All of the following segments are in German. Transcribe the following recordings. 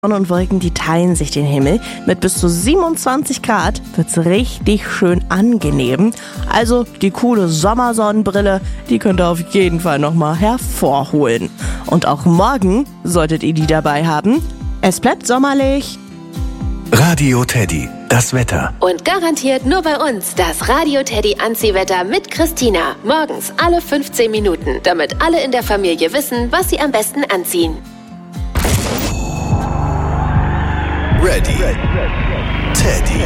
Sonne und Wolken, die teilen sich den Himmel. Mit bis zu 27 Grad wird's richtig schön angenehm. Also die coole Sommersonnenbrille, die könnt ihr auf jeden Fall nochmal hervorholen. Und auch morgen solltet ihr die dabei haben. Es bleibt sommerlich. Radio Teddy, das Wetter. Und garantiert nur bei uns das Radio Teddy Anziehwetter mit Christina. Morgens alle 15 Minuten, damit alle in der Familie wissen, was sie am besten anziehen. Ready. Teddy.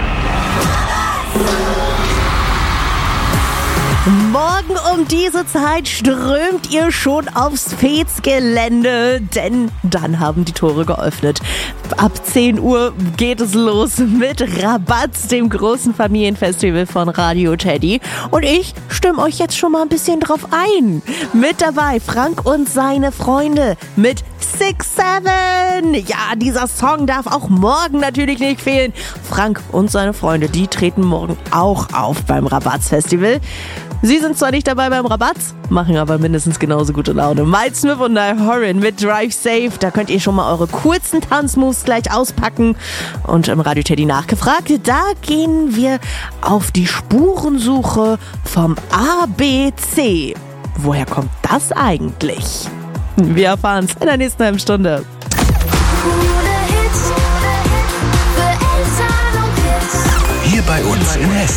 Morgen um diese Zeit strömt ihr schon aufs Fez-Gelände, denn dann haben die Tore geöffnet. Ab 10 Uhr geht es los mit Rabatz, dem großen Familienfestival von Radio Teddy. Und ich stimme euch jetzt schon mal ein bisschen drauf ein. Mit dabei Frank und seine Freunde mit 6-7. Ja, dieser Song darf auch morgen natürlich nicht fehlen. Frank und seine Freunde, die treten morgen auch auf beim Rabatz-Festival. Sie sind zwar nicht dabei beim Rabatz, machen aber mindestens genauso gute Laune. Miles Smith und Niall Horan mit Drive Safe. Da könnt ihr schon mal eure kurzen Tanzmoves gleich auspacken. Und im Radio Teddy nachgefragt, da gehen wir auf die Spurensuche vom ABC. Woher kommt das eigentlich? Wir erfahren es in der nächsten halben Stunde. Hier bei uns in Hessen.